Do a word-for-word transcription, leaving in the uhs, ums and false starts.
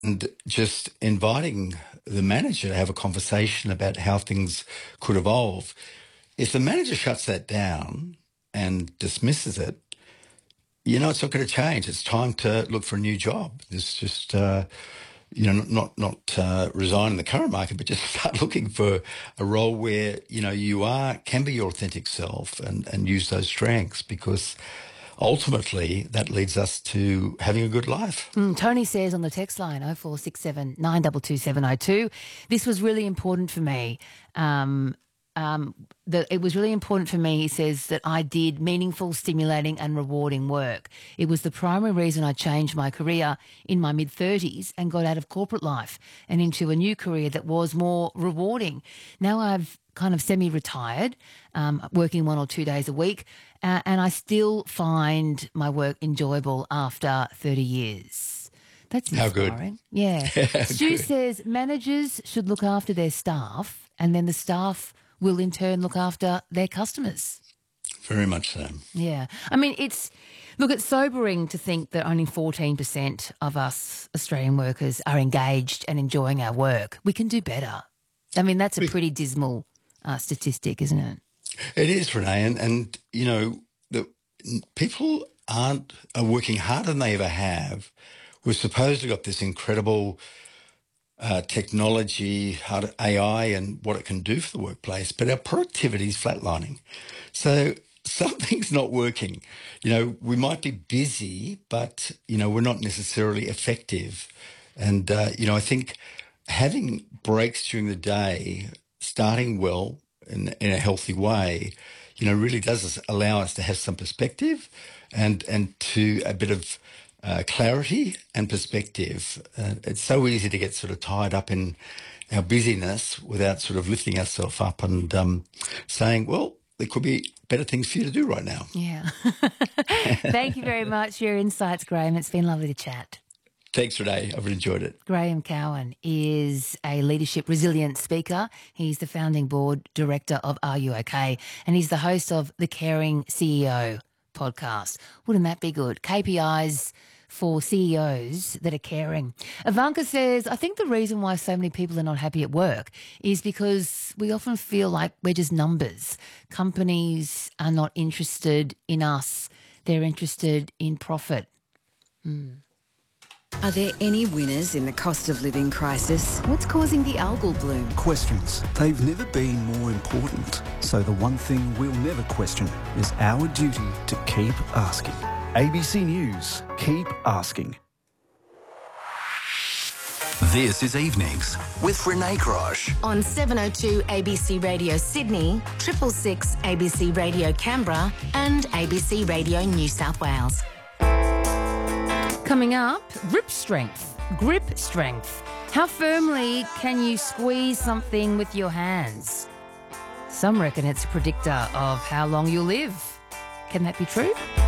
and just inviting the manager to have a conversation about how things could evolve. If the manager shuts that down and dismisses it, you know, it's not going to change. It's time to look for a new job. It's just, uh, you know, not not uh, resign in the current market, but just start looking for a role where, you know, you are can be your authentic self and, and use those strengths, because ultimately that leads us to having a good life. Mm, Tony says on the text line oh four six seven, nine two two, seven oh two, this was really important for me. Um, um, the, it was really important for me, he says, that I did meaningful, stimulating and rewarding work. It was the primary reason I changed my career in my mid-thirties and got out of corporate life and into a new career that was more rewarding. Now I've kind of semi-retired, um, working one or two days a week, uh, and I still find my work enjoyable after thirty years. That's inspiring. How good. Yeah. Yeah, Stu good. says managers should look after their staff, and then the staff will in turn look after their customers. Very much so. Yeah. I mean, it's, look, it's sobering to think that only fourteen percent of us Australian workers are engaged and enjoying our work. We can do better. I mean, that's a pretty dismal uh, statistic, isn't it? It is, Renee, and, and you know, the people aren't are working harder than they ever have. We've supposedly got this incredible uh, technology, how to, A I, and what it can do for the workplace, but our productivity is flatlining. So something's not working. You know, we might be busy, but you know, we're not necessarily effective. And uh, you know, I think having breaks during the day, starting well in, in a healthy way, you know, really does allow us to have some perspective and and to a bit of uh, clarity and perspective. Uh, it's so easy to get sort of tied up in our busyness without sort of lifting ourselves up and um, saying, well, there could be better things for you to do right now. Yeah. Thank you very much for your insights, Graham. It's been lovely to chat. Thanks, Renee. I've enjoyed it. Graham Cowan is a leadership resilience speaker. He's the founding board director of Are You OK? And he's the host of the Caring C E O podcast. Wouldn't that be good? K P Is for C E Os that are caring. Ivanka says, I think the reason why so many people are not happy at work is because we often feel like we're just numbers. Companies are not interested in us. They're interested in profit. Mm. Are there any winners in the cost of living crisis? What's causing the algal bloom? Questions. They've never been more important. So the one thing we'll never question is our duty to keep asking. A B C News. Keep asking. This is Evenings with Renee Grosh. On seven oh two A B C Radio Sydney, triple six A B C Radio Canberra and A B C Radio New South Wales. Coming up, grip strength. Grip strength. How firmly can you squeeze something with your hands? Some reckon it's a predictor of how long you'll live. Can that be true?